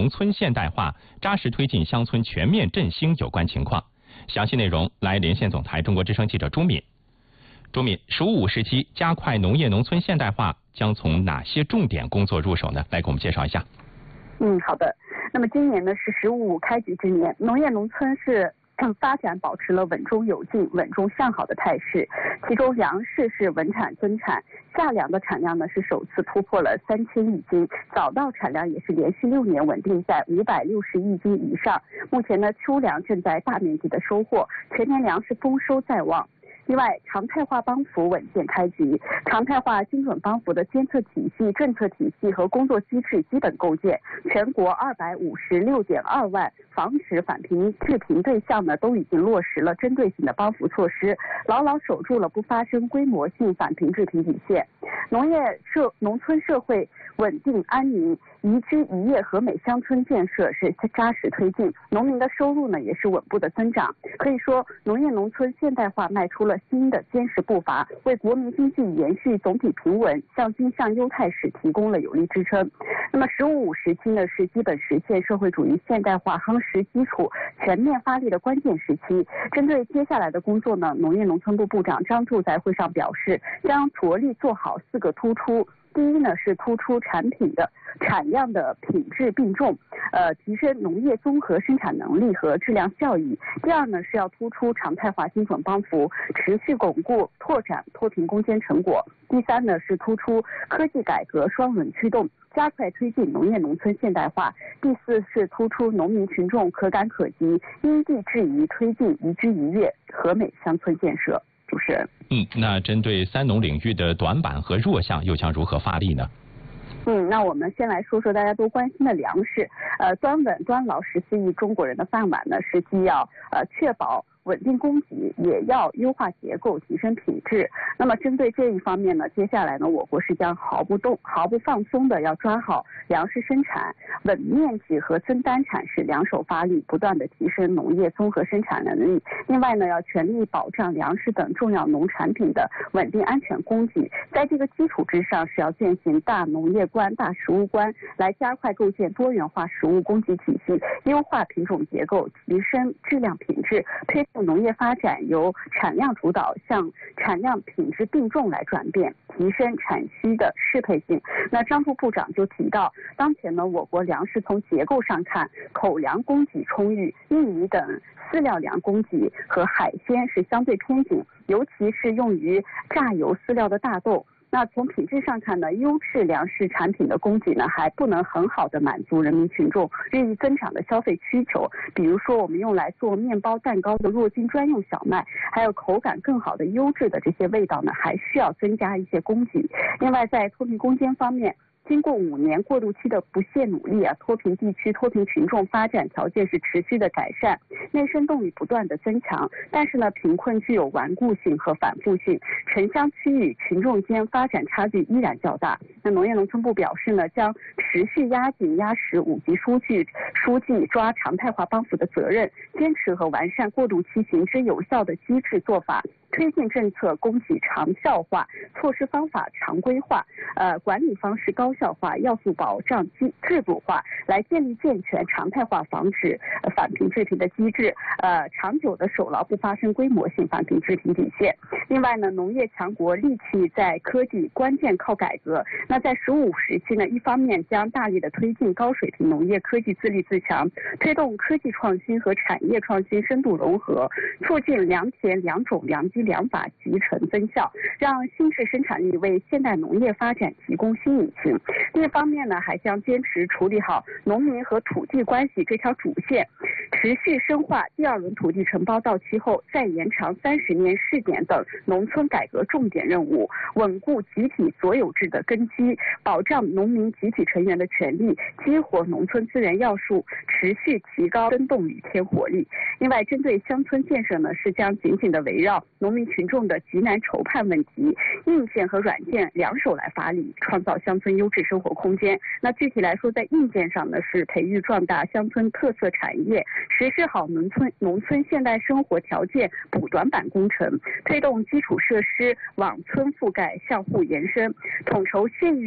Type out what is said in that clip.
农村现代化，扎实推进乡村全面振兴有关情况。详细内容来连线总台中国之声记者朱敏。朱敏，“15+5”时期加快农业农村现代化将从哪些重点工作入手呢？来给我们介绍一下。 好的。那么今年呢是“15+5”开局之年，农业农村是发展保持了稳中有进、稳中向好的态势。其中粮食是稳产增产，夏粮的产量呢是首次突破了3000亿斤，早稻产量也是连续6年稳定在560亿斤以上。目前呢，秋粮正在大面积的收获，全年粮食丰收在望。另外，常态化帮扶稳健开局，常态化精准帮扶的监测体系、政策体系和工作机制基本构建，全国256.2万防止返贫致贫对象呢都已经落实了针对性的帮扶措施，牢牢守住了不发生规模性返贫致贫底线。农村社会稳定安宁，宜居宜业和美乡村建设是扎实推进，农民的收入呢也是稳步的增长。可以说，农业农村现代化迈出了新的坚实步伐，为国民经济延续总体平稳、向新向优态势提供了有力支撑。那么“15+5”时期呢，是基本实现社会主义现代化夯实基础、全面发力的关键时期。针对接下来的工作呢，农业农村部部长张柱在会上表示，将着力做好4个突出。第一呢是突出产品的产量的品质并重，提升农业综合生产能力和质量效益。第二呢是要突出常态化精准帮扶，持续巩固拓展脱贫攻坚成果。第三呢是突出科技改革双轮驱动，加快推进农业农村现代化。第四是突出农民群众可感可及，因地制宜推进宜居宜业和美乡村建设。主持人， 那针对三农领域的短板和弱项，又将如何发力呢？ 那我们先来说说大家都关心的粮食。端稳端牢14亿中国人的饭碗呢，是既要确保稳定供给，也要优化结构，提升品质。那么针对这一方面呢，接下来呢，我国是将毫不放松的要抓好粮食生产稳面积和增单产，是两手发力，不断的提升农业综合生产能力。另外呢，要全力保障粮食等重要农产品的稳定安全供给。在这个基础之上，是要践行大农业观、大食物观，来加快构建多元化食物供给体系，优化品种结构，提升质量品质，推动农业发展由产量主导向产量品质并重来转变，提升产需的适配性。那张副部长就提到，当前呢，我国粮食从结构上看，口粮供给充裕，玉米等饲料粮供给和海鲜是相对偏紧，尤其是用于榨油饲料的大豆。那从品质上看呢，优质粮食产品的供给呢，还不能很好的满足人民群众日益增长的消费需求。比如说，我们用来做面包、蛋糕的弱筋专用小麦，还有口感更好的优质的这些味道呢，还需要增加一些供给。另外，在脱贫攻坚方面，经过5年过渡期的不懈努力脱贫地区脱贫群众发展条件是持续的改善，内生动力不断的增强。但是呢，贫困具有顽固性和反复性，城乡区域群众间发展差距依然较大。那农业农村部表示呢，将持续压紧压实5级书记抓常态化帮扶的责任，坚持和完善过渡期行之有效的机制做法，推进政策供给长效化，措施方法常规化，管理方式高效化，要素保障制度化，来建立健全常态化防止返贫致贫的机制，长久的守牢不发生规模性返贫致贫底线。另外呢，农业强国利器在科技，关键靠改革。那在“15+5”时期呢，一方面将大力的推进高水平农业科技自立自强，推动科技创新和产业创新深度融合，促进良田、良种、良机、良法集成增效，让新质生产力为现代农业发展提供新引擎。另一方面呢，还将坚持处理好农民和土地关系这条主线，持续深化第2轮土地承包到期后再延长30年试点等农村改革重点任务，稳固集体所有制的根基，保障农民集体成员的权利，激活农村资源要素，持续提高生动与添活力。另外，针对乡村建设呢，是将紧紧的围绕农民群众的急难愁盼问题，硬件和软件两手来发力，创造乡村优质生活空间。那具体来说，在硬件上呢，是培育壮大乡村特色产业，实施好农村现代生活条件补短板工程，推动基础设施网村覆盖向户延伸，统筹县域